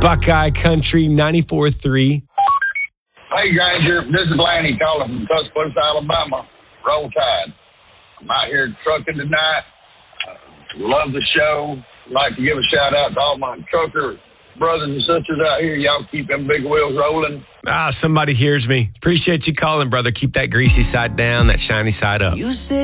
Buckeye Country 94.3. Hey, Granger, this is Lanny calling from Tuscaloosa, Alabama. Roll Tide. I'm out here trucking tonight. Love the show. Like to give a shout out to all my trucker brothers and sisters out here. Y'all keep them big wheels rolling. Somebody hears me. Appreciate you calling, brother. Keep that greasy side down, that shiny side up. You say